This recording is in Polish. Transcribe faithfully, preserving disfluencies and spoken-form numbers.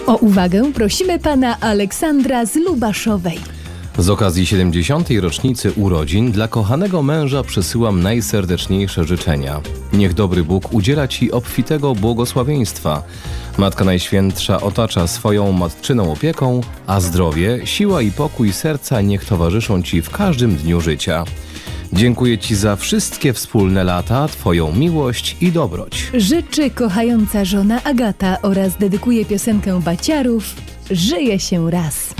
O uwagę prosimy pana Aleksandra z Lubaszowej. Z okazji siedemdziesiątej rocznicy urodzin dla kochanego męża przesyłam najserdeczniejsze życzenia. Niech dobry Bóg udziela ci obfitego błogosławieństwa. Matka Najświętsza otacza swoją matczyną opieką, a zdrowie, siła i pokój serca niech towarzyszą ci w każdym dniu życia. Dziękuję ci za wszystkie wspólne lata, twoją miłość i dobroć. Życzy kochająca żona Agata oraz dedykuje piosenkę Baciarów „Żyje się raz”.